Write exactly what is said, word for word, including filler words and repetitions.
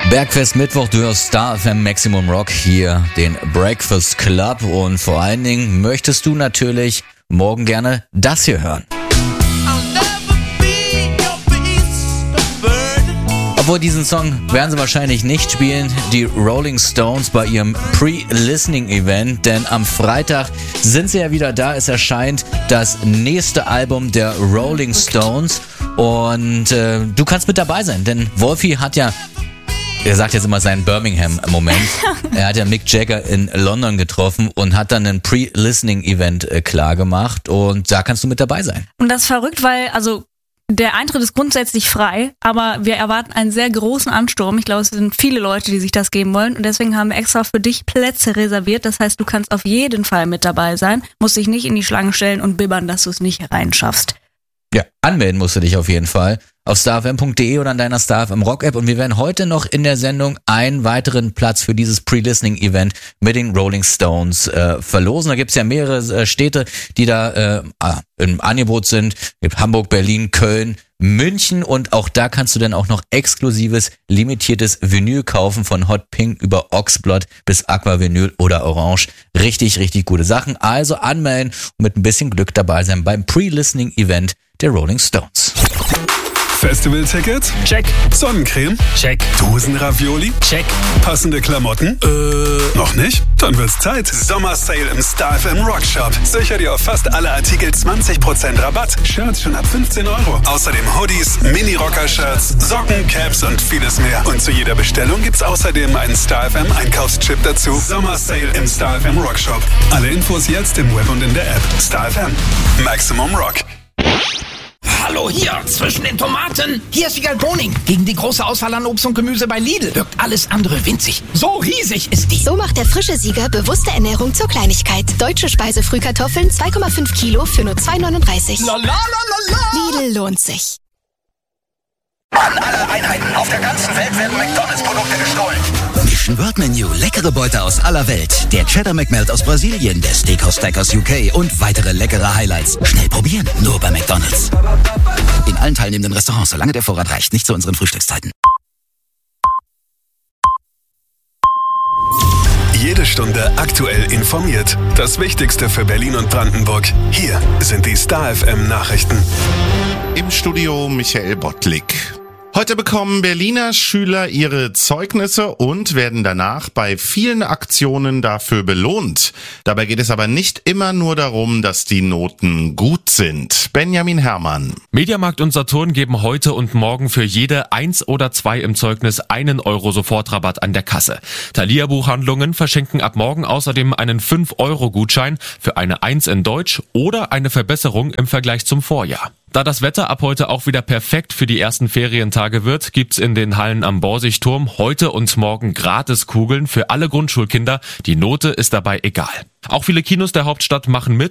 Bergfest Mittwoch, du hörst Star F M Maximum Rock, hier den Breakfast Club, und vor allen Dingen möchtest du natürlich morgen gerne das hier hören. Obwohl, diesen Song werden sie wahrscheinlich nicht spielen, die Rolling Stones bei ihrem Pre-Listening-Event, denn am Freitag sind sie ja wieder da. Es erscheint das nächste Album der Rolling Stones und äh, du kannst mit dabei sein, denn Wolfi hat ja, er sagt jetzt immer seinen Birmingham-Moment. Er hat ja Mick Jagger in London getroffen und hat dann ein Pre-Listening-Event äh, klar gemacht, und da kannst du mit dabei sein. Und das ist verrückt, weil, also, der Eintritt ist grundsätzlich frei, aber wir erwarten einen sehr großen Ansturm. Ich glaube, es sind viele Leute, die sich das geben wollen, und deswegen haben wir extra für dich Plätze reserviert. Das heißt, du kannst auf jeden Fall mit dabei sein, musst dich nicht in die Schlange stellen und bibbern, dass du es nicht reinschaffst. Ja, anmelden musst du dich auf jeden Fall auf starfm punkt de oder an deiner Star F M Rock App, und wir werden heute noch in der Sendung einen weiteren Platz für dieses Pre-Listening-Event mit den Rolling Stones äh, verlosen. Da gibt's ja mehrere äh, Städte, die da äh, im Angebot sind. Es gibt Hamburg, Berlin, Köln, München, und auch da kannst du dann auch noch exklusives, limitiertes Vinyl kaufen, von Hot Pink über Oxblood bis Aqua Vinyl oder Orange. Richtig, richtig gute Sachen. Also anmelden und mit ein bisschen Glück dabei sein beim Pre-Listening-Event der Rolling Stones. Festival-Tickets? Check. Sonnencreme? Check. Dosenravioli? Check. Passende Klamotten? Äh. Noch nicht? Dann wird's Zeit. Sommersale im Star F M Rock Shop. Sicher dir auf fast alle Artikel zwanzig Prozent Rabatt. Shirts schon ab fünfzehn Euro. Außerdem Hoodies, Mini-Rocker-Shirts, Socken, Caps und vieles mehr. Und zu jeder Bestellung gibt's außerdem einen Star F M Einkaufschip dazu. Sommersale im Star F M Rock Shop. Alle Infos jetzt im Web und in der App. Star F M. Maximum Rock. Hallo hier, zwischen den Tomaten. Hier ist Wiegald Boning. Gegen die große Auswahl an Obst und Gemüse bei Lidl wirkt alles andere winzig. So riesig ist die. So macht der frische Sieger bewusste Ernährung zur Kleinigkeit. Deutsche Speisefrühkartoffeln zwei Komma fünf Kilo für nur zwei neununddreißig. La la la la la. Lidl lohnt sich. An alle Einheiten auf der ganzen Welt werden McDonalds-Produkte gestohlen. Mission World Menu, leckere Beute aus aller Welt. Der Cheddar McMelt aus Brasilien, der Steakhouse Stack aus U K und weitere leckere Highlights. Schnell probieren, nur bei McDonalds. In allen teilnehmenden Restaurants, solange der Vorrat reicht, nicht zu unseren Frühstückszeiten. Jede Stunde aktuell informiert. Das Wichtigste für Berlin und Brandenburg. Hier sind die Star F M Nachrichten. Im Studio Michael Bottlik. Heute bekommen Berliner Schüler ihre Zeugnisse und werden danach bei vielen Aktionen dafür belohnt. Dabei geht es aber nicht immer nur darum, dass die Noten gut sind. Benjamin Herrmann. Mediamarkt und Saturn geben heute und morgen für jede eins oder zwei im Zeugnis einen Euro Sofortrabatt an der Kasse. Thalia-Buchhandlungen verschenken ab morgen außerdem einen fünf Euro Gutschein für eine eins in Deutsch oder eine Verbesserung im Vergleich zum Vorjahr. Da das Wetter ab heute auch wieder perfekt für die ersten Ferientage wird, gibt's in den Hallen am Borsigturm heute und morgen gratis Kugeln für alle Grundschulkinder. Die Note ist dabei egal. Auch viele Kinos der Hauptstadt machen mit.